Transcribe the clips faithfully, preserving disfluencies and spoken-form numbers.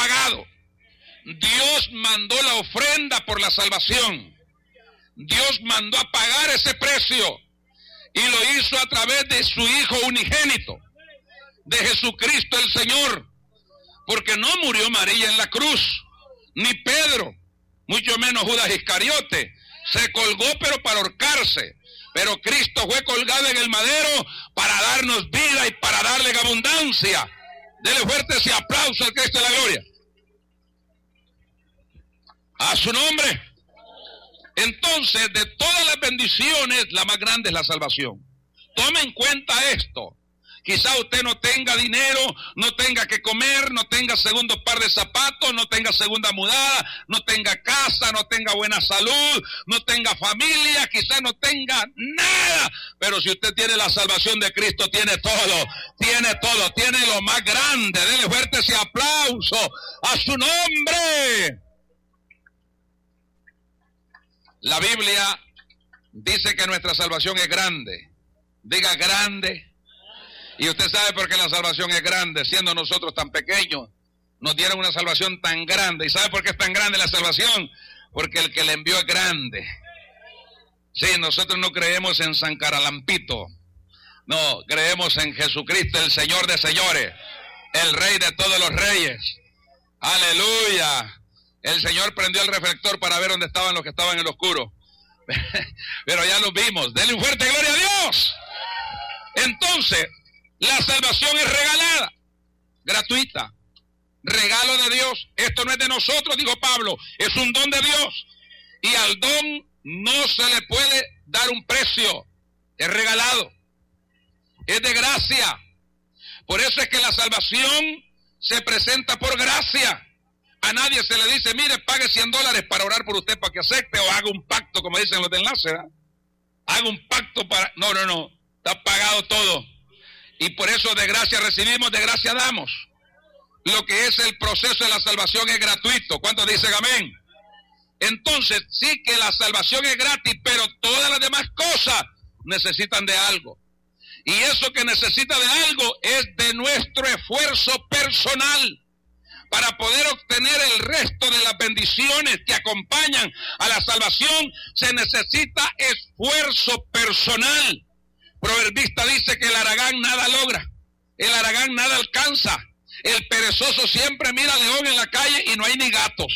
pagado. Dios mandó la ofrenda por la salvación. Dios mandó a pagar ese precio y lo hizo a través de su Hijo unigénito, de Jesucristo el Señor, porque no murió María en la cruz, ni Pedro, mucho menos Judas Iscariote. Se colgó pero para ahorcarse, pero Cristo fue colgado en el madero para darnos vida y para darle abundancia. Dele fuerte ese aplauso al Cristo de la gloria. A su nombre. Entonces, de todas las bendiciones, la más grande es la salvación. Tome en cuenta esto. Quizá usted no tenga dinero, no tenga que comer, no tenga segundo par de zapatos, no tenga segunda mudada, no tenga casa, no tenga buena salud, no tenga familia, quizá no tenga nada. Pero si usted tiene la salvación de Cristo, tiene todo, tiene todo, tiene lo más grande. Dele fuerte ese aplauso a su nombre. La Biblia dice que nuestra salvación es grande. Diga grande. Y usted sabe por qué la salvación es grande, siendo nosotros tan pequeños. Nos dieron una salvación tan grande. ¿Y sabe por qué es tan grande la salvación? Porque el que le envió es grande. Sí, nosotros no creemos en San Caralampito. No, creemos en Jesucristo, el Señor de señores, el Rey de todos los reyes. Aleluya. El Señor prendió el reflector para ver dónde estaban los que estaban en el oscuro. Pero ya los vimos. Denle un fuerte gloria a Dios. Entonces, la salvación es regalada, gratuita, regalo de Dios. Esto no es de nosotros, dijo Pablo, es un don de Dios. Y al don no se le puede dar un precio, es regalado, es de gracia. Por eso es que la salvación se presenta por gracia. A nadie se le dice, mire, pague cien dólares para orar por usted para que acepte, o haga un pacto, como dicen los de enlace, ¿verdad? Haga un pacto para... No, no, no, está pagado todo. Y por eso de gracia recibimos, de gracia damos. Lo que es el proceso de la salvación es gratuito. ¿Cuántos dicen amén? Entonces, sí que la salvación es gratis, pero todas las demás cosas necesitan de algo. Y eso que necesita de algo es de nuestro esfuerzo personal. Para poder obtener el resto de las bendiciones que acompañan a la salvación, se necesita esfuerzo personal. Proverbista dice que el haragán nada logra, el haragán nada alcanza, el perezoso siempre mira al león en la calle y no hay ni gatos.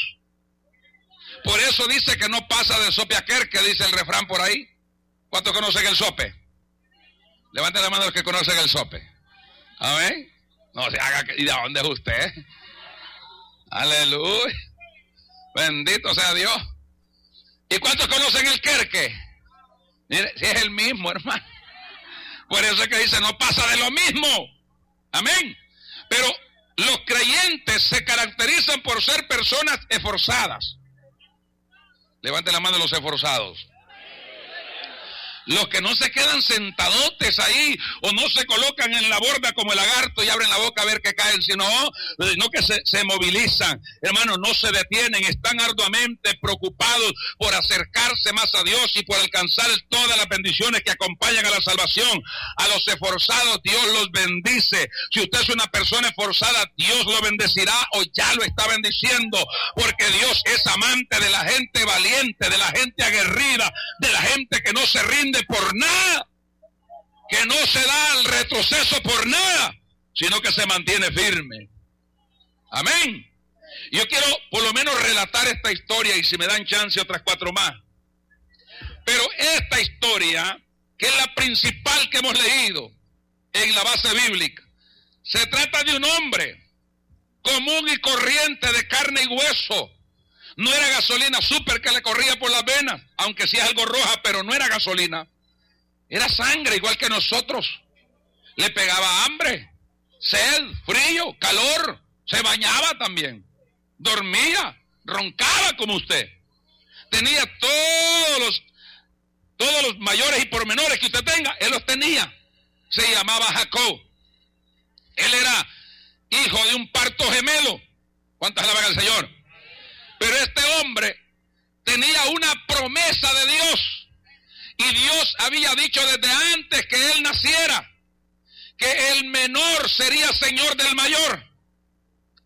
Por eso dice que no pasa del sope a quer, que dice el refrán por ahí. ¿Cuántos conocen el sope? Levanten la mano los que conocen el sope. Amén. No se haga que... ¿Y de dónde es usted? Aleluya. Bendito sea Dios. ¿Y cuántos conocen el querque? Mire, si es el mismo, hermano. Por eso es que dice, no pasa de lo mismo. Amén. Pero los creyentes se caracterizan por ser personas esforzadas. Levanten la mano los esforzados. Los que no se quedan sentadotes ahí o no se colocan en la borda como el lagarto y abren la boca a ver que caen, sino no que se, se movilizan, hermanos, no se detienen, están arduamente preocupados por acercarse más a Dios y por alcanzar todas las bendiciones que acompañan a la salvación. A los esforzados Dios los bendice. Si usted es una persona esforzada, Dios lo bendecirá o ya lo está bendiciendo, porque Dios es amante de la gente valiente, de la gente aguerrida, de la gente que no se rinde por nada, que no se da al retroceso por nada, sino que se mantiene firme. Amén. Yo quiero por lo menos relatar esta historia y si me dan chance otras cuatro más. Pero esta historia, que es la principal que hemos leído en la base bíblica, se trata de un hombre común y corriente de carne y hueso. No era gasolina súper que le corría por las venas, aunque sí es algo roja, pero no era gasolina. Era sangre igual que nosotros. Le pegaba hambre, sed, frío, calor. Se bañaba también. Dormía, roncaba como usted. Tenía todos los, todos los mayores y pormenores que usted tenga, él los tenía. Se llamaba Jacob. Él era hijo de un parto gemelo. ¿Cuántas alaban al Señor? Pero este hombre tenía una promesa de Dios. Y Dios había dicho desde antes que él naciera que el menor sería señor del mayor.